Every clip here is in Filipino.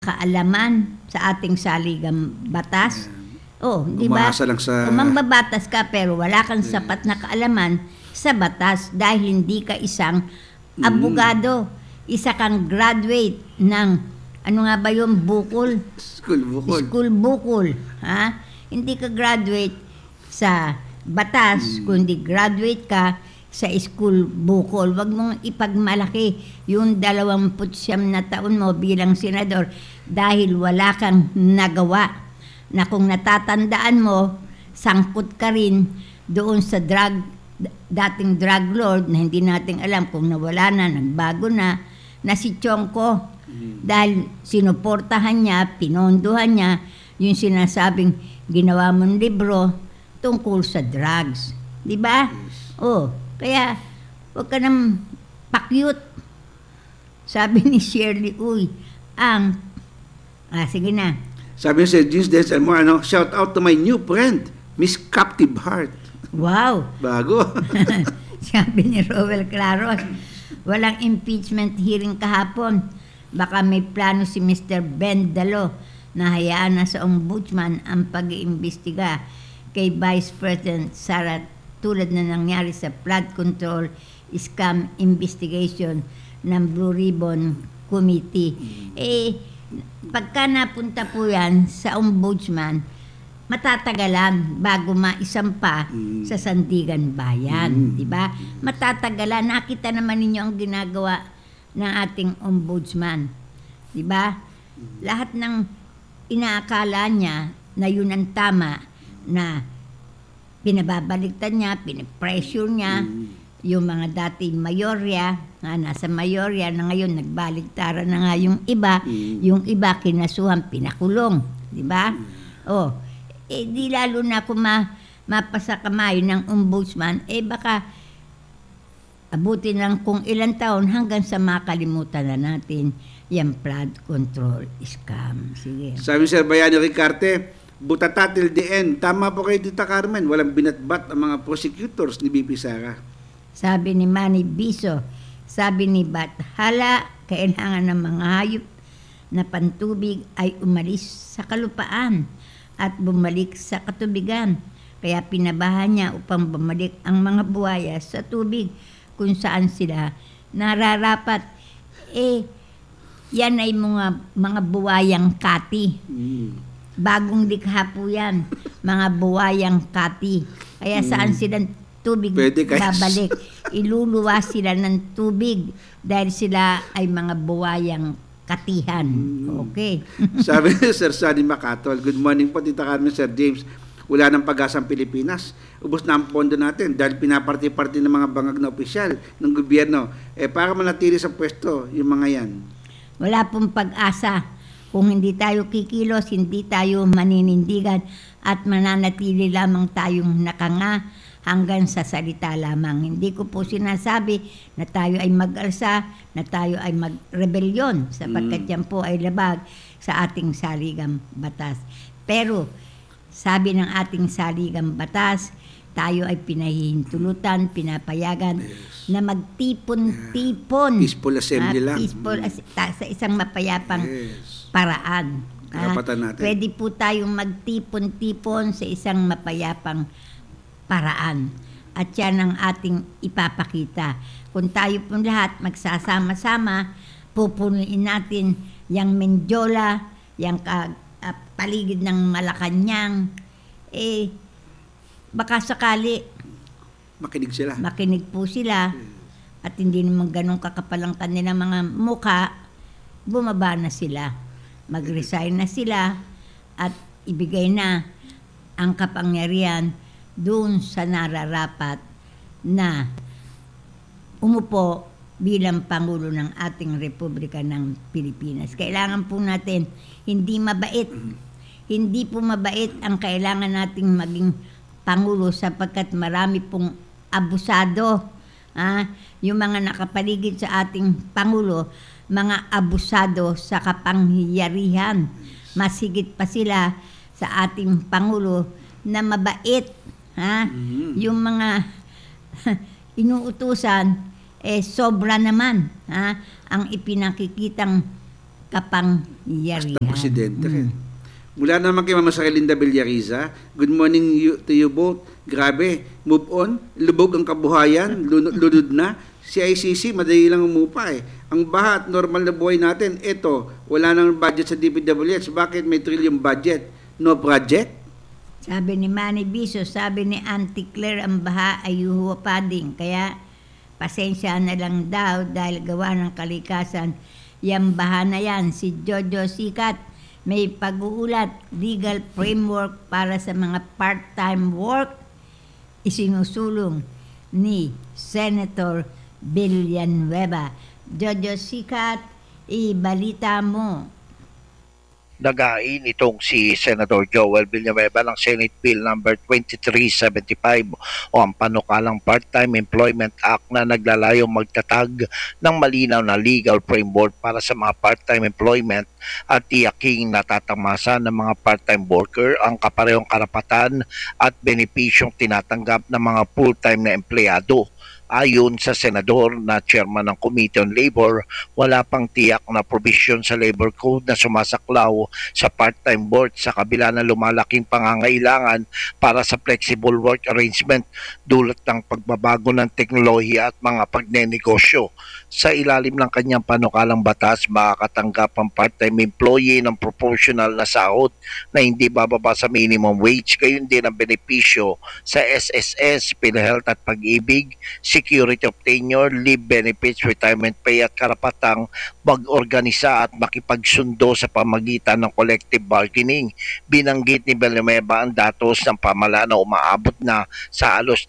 kaalaman sa ating saligang batas. Oh, di ba? Umaasa lang sa... Kung mangbabatas ka pero wala kang sapat na kaalaman sa batas dahil hindi ka isang abogado, isa kang graduate ng ano nga ba yung bukol? School bukol. School bukol, ha? Hindi ka graduate sa batas, kundi graduate ka sa school bukol. Huwag mong ipagmalaki yung 29 na taon mo bilang senador dahil wala kang nagawa. Na kung natatandaan mo, sangkot ka rin doon sa dating drug lord na hindi natin alam kung nawala na, nagbago na si Chongko. Dahil sinuportahan niya, pinondohan niya yung sinasabing ginawa mong libro tungkol sa drugs. Di ba? Oh, kaya huwag ka nang pakyut. Sabi ni Shirley Uy, sige na. Sabi ni Sir James Denzel mo, shout out to my new friend, Miss Captive Heart. Wow! Bago. Sabi ni Rowell Claros, walang impeachment hearing kahapon. Baka may plano si Mr. Ben Dalo na hayaan na sa ombudsman ang pag-iimbestiga kay Vice President Sara tulad na nangyari sa flood control scam investigation ng Blue Ribbon Committee. Pagka napunta po yan sa ombudsman, matatagalan bago maisampa sa Sandigan Bayan, di ba? Matatagalan. Nakita naman ninyo ang ginagawa ng ating ombudsman, di ba? Lahat ng inaakala niya na yun ang tama, na pinababaliktad niya, pinipressure niya, yung mga dati mayorya, nasa mayorya na ngayon nagbaligtara na nga yung iba kinasuhan, pinakulong, di ba? Di lalo na kung mapasa kamay ng ombudsman, baka abutin lang kung ilang taon hanggang sa makalimutan na natin yung flood control scam. Sige. Sabi Sir Bayani Ricarte, butatatil the end. Tama po kayo, Tita Carmen. Walang binatbat ang mga prosecutors ni BP Sara. Sabi ni Manny Biso, sabi ni Bat, hala, kailangan ng mga hayop na pantubig ay umalis sa kalupaan at bumalik sa katubigan. Kaya pinabahan niya upang bumalik ang mga buhaya sa tubig kung saan sila nararapat. Yan ay mga buwayang kati. Bagong likha po yan, mga buwayang kati. Kaya saan silang tubig babalik? Iluluwa sila ng tubig dahil sila ay mga buwayang katihan. Okay. Sabi ni Sir Sunny Macatol, good morning po, Tita Carmen, Sir James. Wala ng pag-asang Pilipinas. Ubos na ang pondo natin dahil pinaparti-parti ng mga bangag na opisyal ng gobyerno. Para manatili sa pwesto yung mga yan. Wala pong pag-asa. Kung hindi tayo kikilos, hindi tayo maninindigan at mananatili lamang tayong nakanga hanggang sa salita lamang. Hindi ko po sinasabi na tayo ay mag-alsa, na tayo ay mag-rebelyon sapagkat yan po ay labag sa ating saligang batas. Pero sabi ng ating saligang batas, tayo ay pinahihintulutan, pinapayagan na magtipon-tipon. Peaceful assembly lang. Peaceful sa isang mapayapang paraan. Karapatan natin. Pwede po tayong magtipon-tipon sa isang mapayapang paraan. At yan ang ating ipapakita. Kung tayo po lahat magsasama-sama, pupunuin natin yung Mendiola, yung paligid ng Malacanang, baka sakali makinig po sila at hindi naman ganun kakapalang kanilang mga mukha, bumaba na sila, mag-resign na sila at ibigay na ang kapangyarihan doon sa nararapat na umupo bilang Pangulo ng ating Republika ng Pilipinas. Kailangan po natin hindi mabait. Hindi po mabait ang kailangan nating maging Pangulo sapagkat marami pong abusado. Yung mga nakapaligid sa ating Pangulo, mga abusado sa kapangyarihan. Masigit pa sila sa ating Pangulo na mabait. Yung mga inuutusan, sobra naman ang ipinakikitang kapangyarihan. Basta presidente rin. Mula naman kay Mama Sarelinda Villariza, good morning to you both. Grabe, move on, lubog ang kabuhayan, lunod na. Si ICC, madali lang umupa eh. Ang baha at normal na buhay natin, eto, wala nang budget sa DPWH. Bakit may trillion budget? No project? Sabi ni Manny Biso, sabi ni Auntie Claire, ang baha ay huwapading. Kaya pasensya na lang daw dahil gawa ng kalikasan. Yang baha na yan, si Jojo Sikat, may pag-uulat, legal framework para sa mga part-time work, isinusulong ni Senator Villanueva. Jojo Sikat, ibalita mo. Nagain itong si Senator Joel Villanueva ng Senate Bill number 2375 o ang panukalang Part-Time Employment Act na naglalayong magtatag ng malinaw na legal framework para sa mga part-time employment at tiyaking natatamasa ng mga part-time worker ang kaparehong karapatan at benepisyong tinatanggap ng mga full-time na empleyado. Ayon sa senador na chairman ng Committee on Labor, wala pang tiyak na provision sa labor code na sumasaklaw sa part-time work sa kabila ng lumalaking pangangailangan para sa flexible work arrangement dulot ng pagbabago ng teknolohiya at mga pagnenegosyo. Sa ilalim ng kanyang panukalang batas, makakatanggap ang part-time employee ng proportional na sahod na hindi bababa sa minimum wage, gayon din ang benepisyo sa SSS, PhilHealth at Pag-ibig, security of tenure, leave benefits, retirement pay at karapatang mag-organisa at makipagsundo sa pamagitan ng collective bargaining. Binanggit ni Villanueva ang datos ng pamahalaan na umaabot na sa halos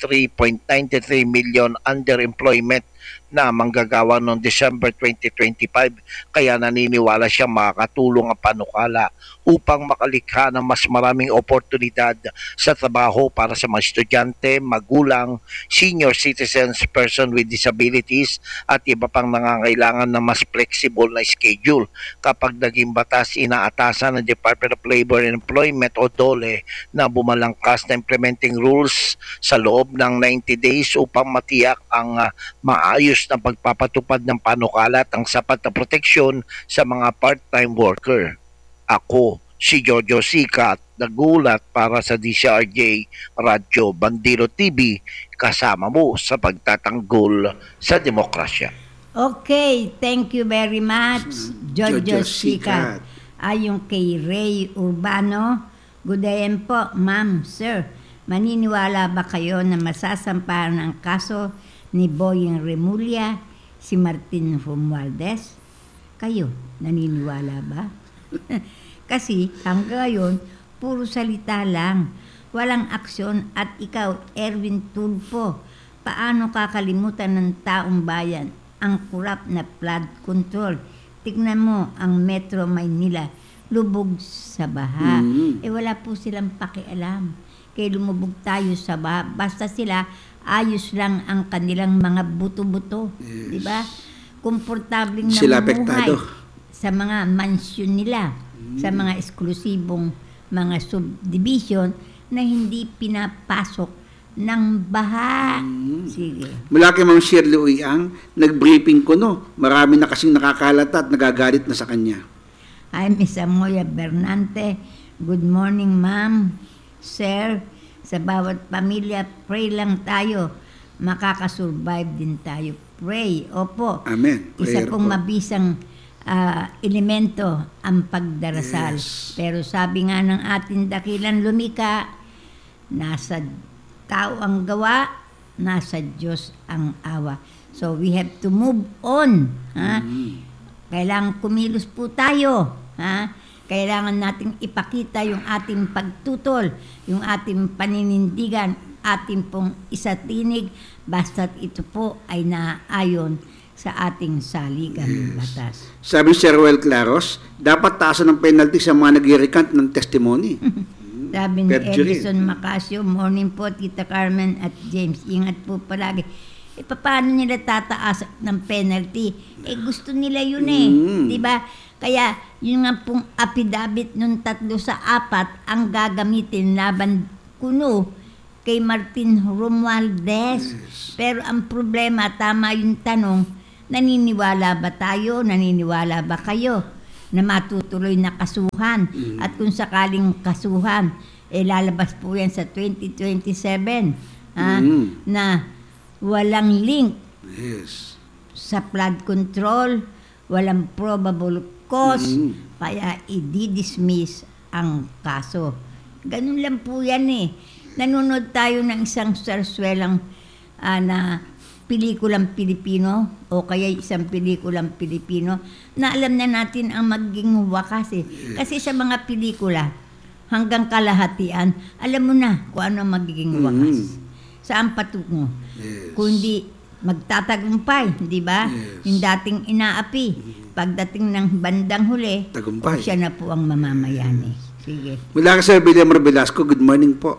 3.93 million underemployment na manggagawa noong December 2025, kaya naniniwala siya makakatulong ang panukala upang makalikha ng mas maraming oportunidad sa trabaho para sa mga estudyante, magulang, senior citizens, person with disabilities at iba pang nangangailangan ng mas flexible na schedule. Kapag naging batas, inaatasan ng Department of Labor and Employment o DOLE na bumalangkas na implementing rules sa loob ng 90 days upang matiyak ang maayos na pagpapatupad ng panukala at ang sapat na proteksyon sa mga part-time worker. Ako, si Jojo Sikat, nagulat para sa DCRJ Radyo Bandilo TV, kasama mo sa pagtatanggol sa demokrasya. Okay, thank you very much, Jojo Sikat. Ayon kay Ray Urbano, good day po, ma'am, sir. Maniniwala ba kayo na masasampahan ang kaso ni Boying Remulla, si Martin Romualdez? Kayo, naniniwala ba? Kasi hanggang ngayon, puro salita lang. Walang aksyon at ikaw, Erwin Tulfo, paano kakalimutan ng taong bayan ang kurap na flood control? Tignan mo ang Metro Maynila, lubog sa baha. Wala po silang pakialam. Kaya lumubog tayo sa baha. Basta sila, ayos lang ang kanilang mga buto-buto. Yes. Diba? Komportabling sila namumuhay apektado sa mga mansyon nila, sa mga eksklusibong mga subdivision na hindi pinapasok ng baha. Sige. Mula kay Ma'am Shirley Uyang, nag-briefing ko no. Marami na kasing nakakalata at nagagalit na sa kanya. Hi, Miss Amoya Bernante. Good morning, ma'am. Sir, sa bawat pamilya, pray lang tayo. Makakasurvive din tayo. Pray. Opo. Amen. Isa Prayer pong po. mabisang elemento ang pagdarasal. Yes. Pero sabi nga ng ating dakilang lumika, nasa tao ang gawa, nasa Diyos ang awa. So we have to move on. Ha? Kailangan kumilos po tayo. Ha? Kailangan nating ipakita yung ating pagtutol, yung ating paninindigan, ating pong isatinig, basta't ito po ay naaayon sa ating saligang batas. Sabi si Ruel Claros, dapat taasan ng penalty sa mga nag-recant ng testimony. Sabi ni Perjury. Edison Macasio, morning po, Tita Carmen at James. Ingat po palagi. Paano nila tataas ng penalty? Gusto nila yun Diba? Kaya yun nga pong affidavit nung 3 sa 4 ang gagamitin laban kuno kay Martin Romualdez. Pero ang problema, tama yung tanong, naniniwala ba tayo? Naniniwala ba kayo na matutuloy na kasuhan. At kung sakaling kasuhan, lalabas po yan sa 2027 na walang link Yes. sa flood control, walang probable cause, kaya i-dismiss ang kaso. Ganun lang po yan eh. Nanonood tayo ng isang sarswelang na pelikulang Pilipino o kaya isang pelikulang Pilipino na alam na natin ang magiging wakas eh. Kasi sa mga pelikula, hanggang kalahatian, alam mo na kung ano ang magiging wakas. Saan patungo? Yes. Kundi magtatagumpay, di ba? Yes. Yung dating inaapi, pagdating ng bandang huli, Tagumpay. siya na po ang mamamayani. Sige. Mula ka Sir William Velasco, good morning po.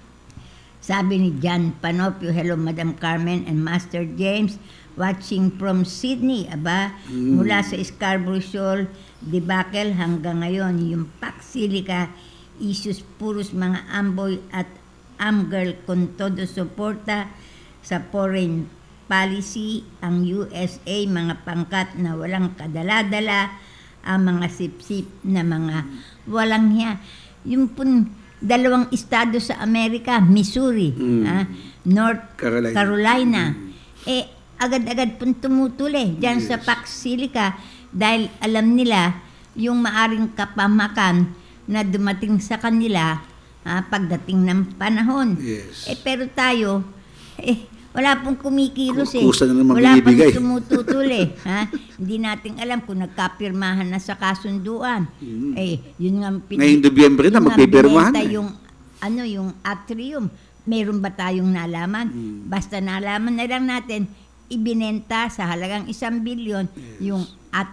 Sabi ni John Panopio, hello Madam Carmen and Master James, watching from Sydney, aba, mula sa Scarborough Shoal, debacle hanggang ngayon, yung Paxilica issues, puros mga amboy at amgirl con todo suporta sa foreign policy, ang USA, mga pangkat na walang kadala-dala, ang mga sip-sip na mga walang hiya. Yung pun dalawang estado sa Amerika, Missouri, North Carolina, agad-agad pun tumutuli dyan sa Paxilica dahil alam nila yung maaring kapamakan na dumating sa kanila pagdating ng panahon. Yes. Pero tayo, wala pong kumikilos Kusa na naman wala pong binibigay. tumututuli. Hindi natin alam kung nagkapirmahan na sa kasunduan. Yun nga Ngayong Nobyembre na, yun nga magpipirmahan binenta eh. yung atrium. Meron ba tayong nalaman? Basta nalaman na lang natin, ibinenta sa halagang 1 bilyon yung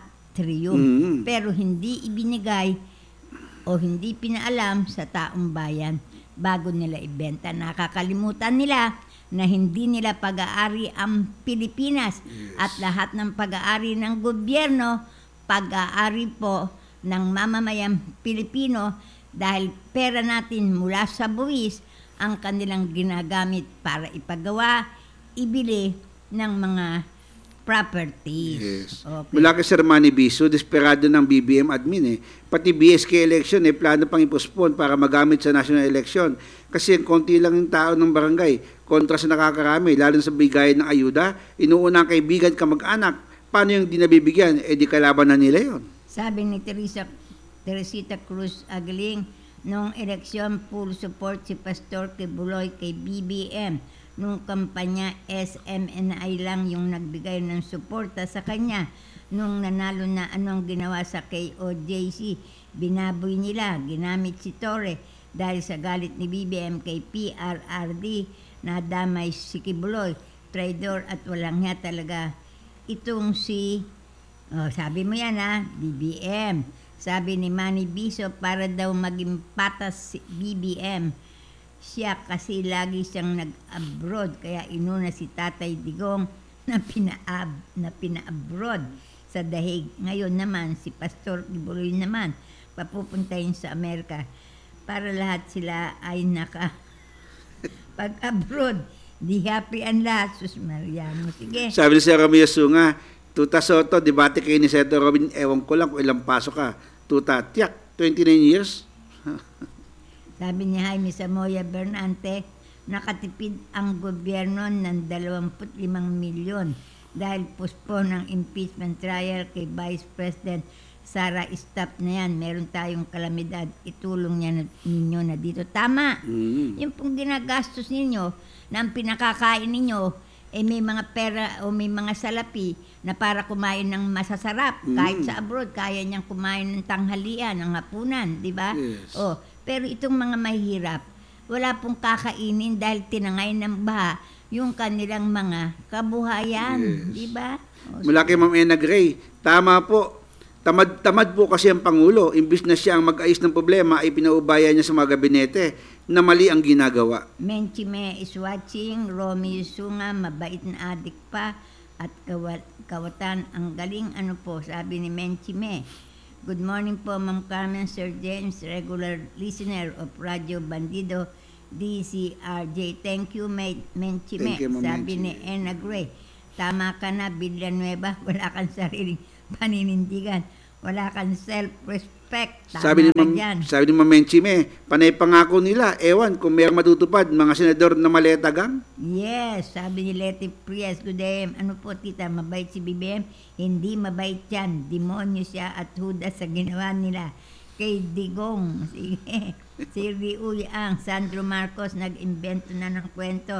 atrium. Pero hindi ibinigay o hindi pinaalam sa taong bayan bago nila ibenta. Nakakalimutan nila na hindi nila pag-aari ang Pilipinas at lahat ng pag-aari ng gobyerno, pag-aari po ng mamamayang Pilipino dahil pera natin mula sa buwis ang kanilang ginagamit para ipagawa, ibili ng mga properties. Yes. Okay. Mula kay Sir Manny Biso, desperado ng BBM admin eh. Pati BSK election plano pang ipospon para magamit sa national election. Kasi konti lang yung tao ng barangay kontra sa nakakarami, lalo sa bigayan ng ayuda, inuuna ang kaibigan kamag-anak. Paano yung di nabibigyan? Di kalaban na nila yon. Sabi ni Teresita Cruz Aguiling, noong eleksyon, full support si Pastor Kibuloy kay BBM. Nung kampanya, SMNI lang yung nagbigay ng suporta sa kanya. Nung nanalo na anong ginawa sa KOJC, binaboy nila, ginamit si Torre dahil sa galit ni BBM kay PRRD, nadamay si Kibuloy, traidor at walang hiya talaga. Itong si, sabi mo yan BBM. Sabi ni Manny Biso, para daw maging patas si BBM. Siya kasi lagi siyang nag-abroad, kaya inuna si Tatay Digong na pina-abroad sa dahig. Ngayon naman, si Pastor Kibuloy naman, papupuntahin sa Amerika para lahat sila ay pag-abroad. Di happy ang lahat. Sus Mariano. Sige. Sabi ni Sir Romeo Sunga, Tuta Soto, debate kayo ni Senator Robin, ewan ko lang kung ilang paso ka. Tuta, tiyak, 29 years? Sabi ni Jaime Samoya Bernante, nakatipid ang gobyerno ng 25 milyon dahil postpone ang impeachment trial kay Vice President Sara. Stop na yan. Meron tayong kalamidad. Itulong ninyo na dito. Tama. Yung pong ginagastos ninyo na ang pinakakain ninyo, may mga pera o may mga salapi na para kumain ng masasarap. Kahit sa abroad, kaya niyang kumain ng tanghalian, ng hapunan, di ba? Yes. Pero itong mga mahihirap, wala pong kakainin dahil tinangay ng baha yung kanilang mga kabuhayan, Yes. di ba? Mula kay Ma'am Ena Gray, tama po. Tamad po kasi ang Pangulo. Imbis na siya ang mag-ayos ng problema, ay pinaubayan niya sa mga gabinete na mali ang ginagawa. Menchime is watching, Romy Sunga, mabait na adik pa, at kawatan, ang galing, sabi ni Menchime. Good morning po, Ma'am Carmen, Sir James, regular listener of Radio Bandido, DCRJ. Thank you, Menchime. Thank you, Ma'am Sabi ni Menchime. Ena Gray, tama ka na, Villanueva, wala kang sariling paninindigan. Wala kang self-respect. Tama Sabi ni ka dyan. Ma'am Menchime, panay pangako nila. Ewan kung mayroong matutupad, mga senador na maleta gang. Yes, sabi ni Letty Prias, good day. Ano po tita, mabait si BBM? Hindi mabait yan. Demonyo siya at huda sa ginawa nila. Kay Digong, sige. Si Riuy Ang, Sandro Marcos, nag-invento na ng kwento.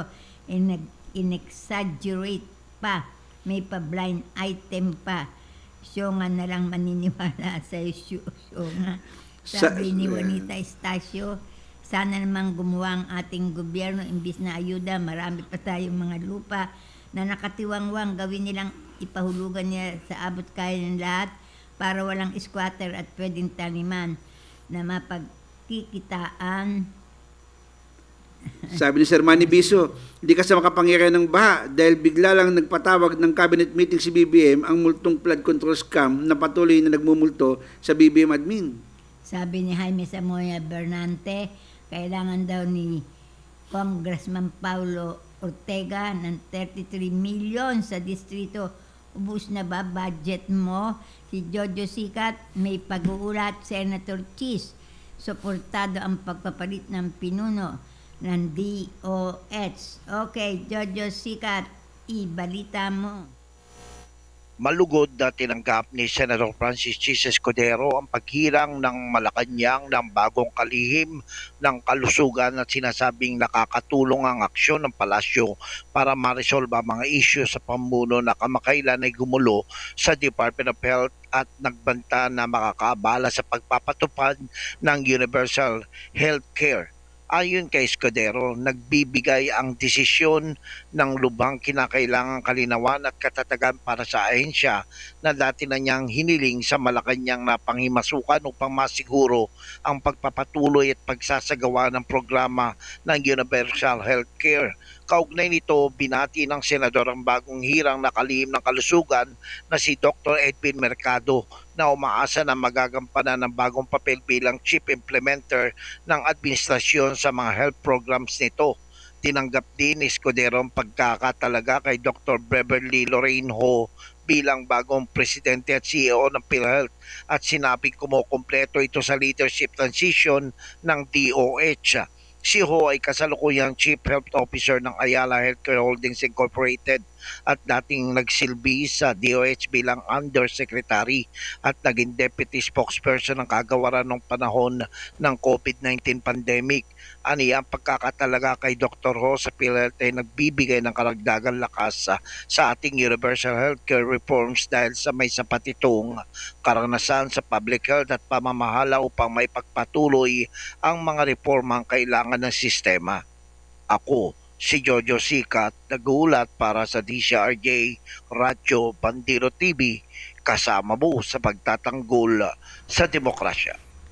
In-exaggerate pa. May pa-blind item pa. Siya nga na lang maniniwala sa issue. Nga. Sabi ni Juanita Estacio, sana namang gumawa ang ating gobyerno imbis na ayuda, marami pa tayong mga lupa na nakatiwangwang, gawin nilang ipahulugan niya sa abot kaya ng lahat para walang squatter at pwedeng taniman na mapagkikitaan. Sabi ni Sir Manny Biso, hindi ka sa makapangyarihan ng baha dahil bigla lang nagpatawag ng cabinet meeting si BBM ang multong flood control scam na patuloy na nagmumulto sa BBM admin. Sabi ni Jaime Samoya Bernante, kailangan daw ni Congressman Paulo Ortega ng 33 million sa distrito. Ubus na ba budget mo? Si Jojo Sikat may pag-uulat, Senator Cheese. Suportado ang pagpapalit ng pinuno ng DOH. Okay, Jojo Sikat, ibalita mo. Malugod na tinanggap ni Senator Francis Chis Escudero ang paghirang ng Malacanang ng bagong kalihim ng kalusugan at sinasabing nakakatulong ang aksyon ng palasyo para ma-resolve ang mga issue sa pamuno na kamakailan ay gumulo sa Department of Health at nagbanta na makakaabala sa pagpapatupad ng universal health care. Ayon kay Escudero, nagbibigay ang desisyon ng lubhang kinakailangang kalinawan at katatagan para sa ahensya na dati na niyang hiniling sa Malacanang na panghimasukan upang masiguro ang pagpapatuloy at pagsasagawa ng programa ng Universal Health Care. Kaugnay nito, binati ng senador ang bagong hirang nakalihim ng kalusugan na si Dr. Edwin Mercado na umaasa na magagampanan ng bagong papel bilang chief implementer ng administrasyon sa mga health programs nito. Tinanggap din ni Escudero ang pagkakatalaga kay Dr. Beverly Lorraine Ho bilang bagong presidente at CEO ng PhilHealth at sinabing kumukumpleto ito sa leadership transition ng DOH. Si Ho ay kasalukuyang Chief Health Officer ng Ayala Healthcare Holdings Incorporated at dating nagsilbi sa DOH bilang Undersecretary at naging Deputy Spokesperson ng kagawaran ng panahon ng COVID-19 pandemic. Aniya ang pagkakatalaga kay Dr. Ho sa PhilHealth ay nagbibigay ng karagdagang lakas sa ating universal healthcare reforms dahil sa may sapat itong karanasan sa public health at pamamahala upang may pagpatuloy ang mga reformang kailangan ng sistema. Ako, si Jojo Sikat, nag-uulat para sa DCRJ Radyo Bandero TV, kasama mo sa pagtatanggol sa demokrasya.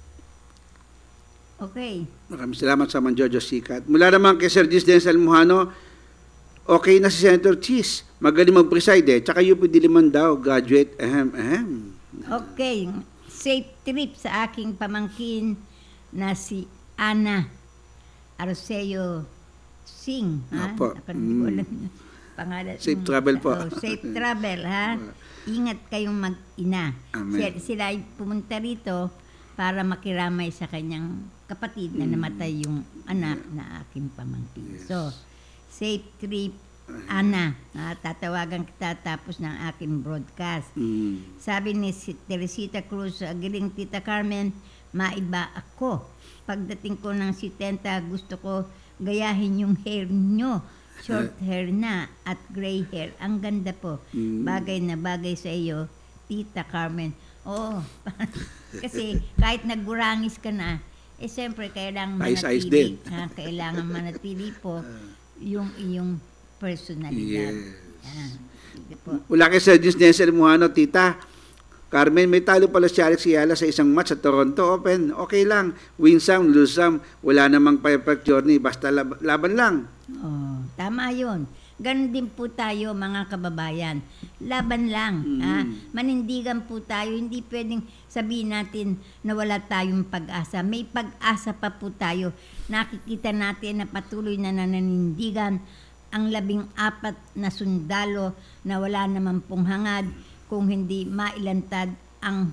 Okay. Maraming salamat sa Mang Jojo Sikat. Mula naman kay Sir Gis Denzel Mujano, okay na si Senator Cheese. Magaling mag-preside eh. Tsaka UP Diliman daw, graduate. Okay. Safe trip sa aking pamangkin na si Ana Arceo Singh. Ha? Opo. Hindi ko alam yung pangalan. Safe travel po. Safe travel, ha? Ingat kayong mag-ina. Amen. Sila ay pumunta rito para makiramay sa kanyang kapatid na namatay yung anak na aking pamangkin. Yes. So, safe trip, Ana. Tatawagan kita tapos ng aking broadcast. Sabi ni Teresita Cruz, giling Tita Carmen, maiba ako. Pagdating ko ng 70, gusto ko gayahin yung hair nyo. Short hair na at gray hair. Ang ganda po. Bagay na bagay sa iyo, Tita Carmen. Oo. Kasi kahit nagburangis ka na, siyempre kailangan Ayos-ayos din. manatili. Kailangan manatili po yung iyong personalidad. Yes. Yan. Sige po. Mula kay Sir Gis Denzel Mujano, Tita Carmen, may talo pala si Alex Ayala sa isang match sa Toronto Open. Okay lang. Win some, lose some. Wala namang perfect journey. Basta laban lang. Oh, tama yun. Ganon din po tayo mga kababayan. Laban lang. Manindigan po tayo. Hindi pwedeng sabihin natin na wala tayong pag-asa. May pag-asa pa po tayo. Nakikita natin na patuloy na nananindigan ang 14 na sundalo na wala naman pong hangad kung hindi mailantad ang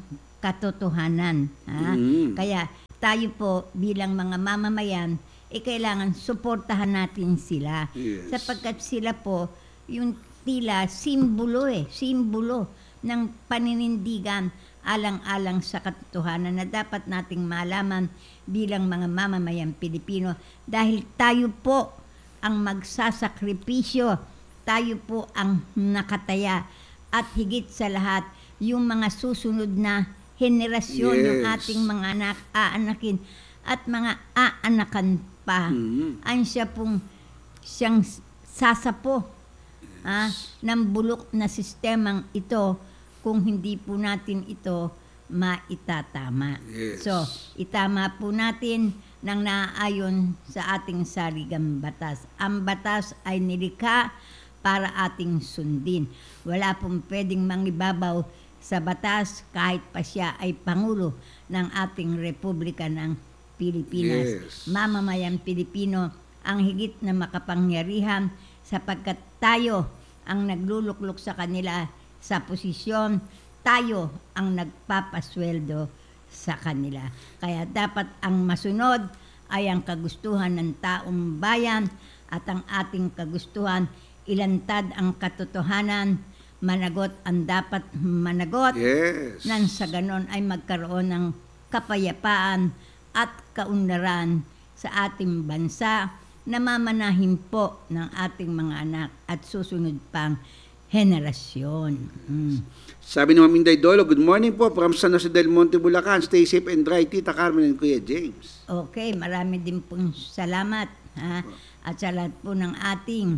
katotohanan. Ha? Kaya tayo po bilang mga mamamayan, kailangan suportahan natin sila. Yes. Sapagkat sila po, yung tila simbolo ng paninindigan alang-alang sa katotohanan na dapat nating malaman bilang mga mamamayang Pilipino dahil tayo po ang magsasakripisyo, tayo po ang nakataya at higit sa lahat yung mga susunod na henerasyon ng Yes. ating mga anak, aanakin at mga aanakan pa. Ang siyang sasapo ng bulok na sistemang ito kung hindi po natin ito maitatama. Yes. So, itama po natin ng naaayon sa ating saligang batas. Ang batas ay nilikha para ating sundin. Wala pong pwedeng mangibabaw sa batas kahit pa siya ay Pangulo ng ating Republika ng Pilipinas. Yes. Mamamayang Pilipino ang higit na makapangyarihan sapagkat tayo ang nagluluklok sa kanila sa posisyon, tayo ang nagpapasweldo sa kanila. Kaya dapat ang masunod ay ang kagustuhan ng taong bayan at ang ating kagustuhan, ilantad ang katotohanan, managot ang dapat managot, Yes. nang sa ganon ay magkaroon ng kapayapaan at kaunlaran sa ating bansa na mamanahin po ng ating mga anak at susunod pang henerasyon. Sabi ni Ma'am Inday Dolo, good morning po from San Jose del Monte, Bulacan. Stay safe and dry, Tita Carmen and Kuya James. Okay, marami din pong salamat. At sa lahat po ng ating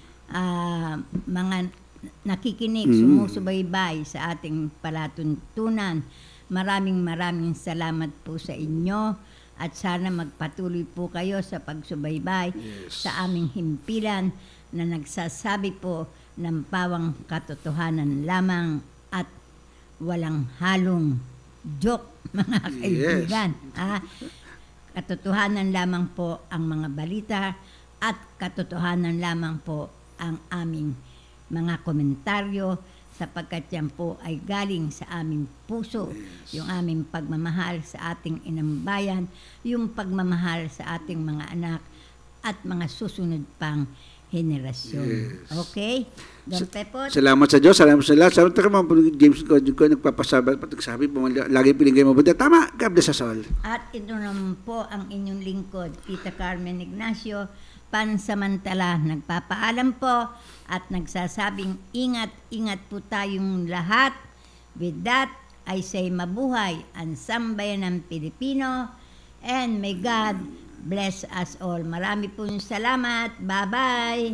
mga nakikinig, sumusubaybay sa ating palatuntunan. Maraming salamat po sa inyo at sana magpatuloy po kayo sa pagsubaybay sa aming himpilan na nagsasabi po ng pawang katotohanan lamang at walang halong joke, mga kaibigan. Katotohanan lamang po ang mga balita at katotohanan lamang po ang aming mga komentaryo sapagkat yan po ay galing sa aming puso, yung aming pagmamahal sa ating inang bayan, yung pagmamahal sa ating mga anak at mga susunod pang henerasyon. Yes. Okay? Don Pepot? Salamat sa Diyos, salamat sa lahat. Salamat ka Ma'am James ko nagpapasabi, sabi po, lagi pinigay mo ba? Tama, God bless us all. At ito naman po ang inyong lingkod, Tita Carmen Ignacio, pansamantala nagpapaalam po at nagsasabing ingat po tayong lahat. With that, I say mabuhay ang sambayan ng Pilipino and may God bless us all. Marami pong salamat. Bye-bye.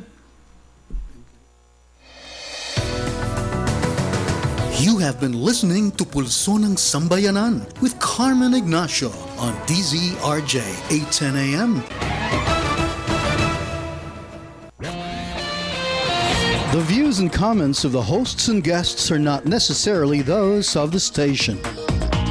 You have been listening to Pulso ng Sambayanan with Carmen Ignacio on DZRJ 810 AM. The views and comments of the hosts and guests are not necessarily those of the station.